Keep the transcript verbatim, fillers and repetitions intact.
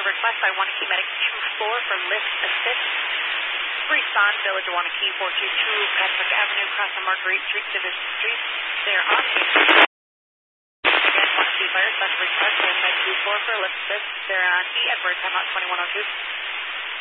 a request by Wanakee Medic two four for lift assist. Respond, Village of Wanakee, four two two, Patrick Avenue, across on Marguerite Street, Division Street. They're on station. Again, Wanakee Fire, special request by Med two four for lift assist. They're on E. Edward, timeout twenty-one oh two.